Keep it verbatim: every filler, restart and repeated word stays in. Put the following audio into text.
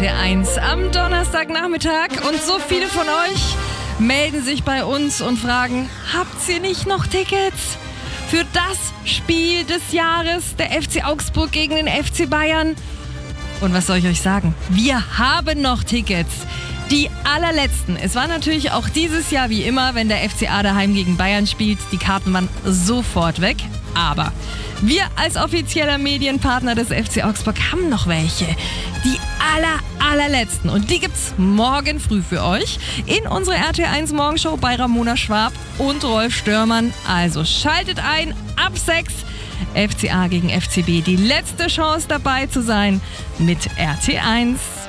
T eins am Donnerstagnachmittag und so viele von euch melden sich bei uns und fragen, habt ihr nicht noch Tickets für das Spiel des Jahres, der F C Augsburg gegen den F C Bayern? Und was soll ich euch sagen? Wir haben noch Tickets. Die allerletzten. Es war natürlich auch dieses Jahr wie immer, wenn der F C A daheim gegen Bayern spielt, die Karten waren sofort weg. Aber wir als offizieller Medienpartner des F C Augsburg haben noch welche. Die aller, allerletzten. Und die gibt's morgen früh für euch in unsere R T eins Morgenshow bei Ramona Schwab und Rolf Störmann. Also schaltet ein ab sechs. F C A gegen F C B. Die letzte Chance dabei zu sein mit R T eins.